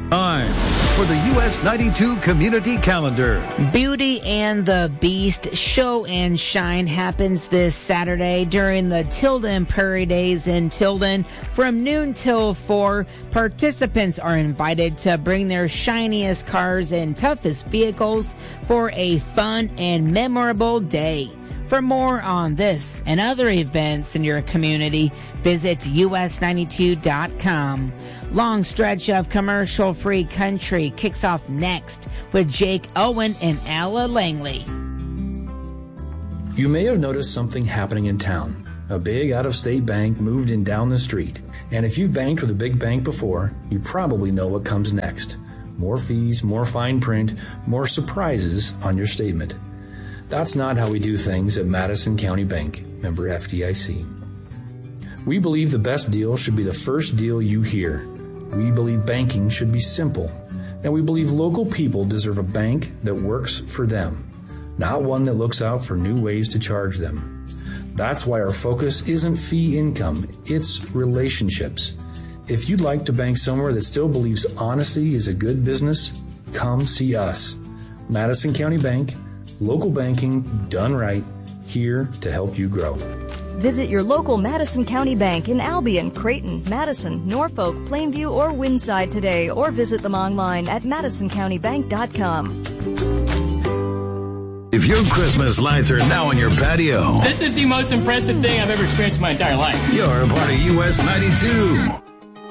Time for the US 92 Community Calendar. Beauty and the Beast Show and Shine happens this Saturday during the Tilden Prairie Days in Tilden from noon till 4. Participants are invited to bring their shiniest cars and toughest vehicles for a fun and memorable day. For more on this and other events in your community, visit us92.com. Long stretch of commercial-free country kicks off next with Jake Owen and Alla Langley. You may have noticed something happening in town. A big out-of-state bank moved in down the street. And if you've banked with a big bank before, you probably know what comes next. More fees, more fine print, more surprises on your statement. That's not how we do things at Madison County Bank, member FDIC. We believe the best deal should be the first deal you hear. We believe banking should be simple. And we believe local people deserve a bank that works for them, not one that looks out for new ways to charge them. That's why our focus isn't fee income, it's relationships. If you'd like to bank somewhere that still believes honesty is a good business, come see us. Madison County Bank. Local banking done right, here to help you grow. Visit your local Madison County Bank in Albion, Creighton, Madison, Norfolk, Plainview, or Windside today, or visit them online at madisoncountybank.com. If your Christmas lights are now on your patio, this is the most impressive thing I've ever experienced in my entire life. You're a part of US 92.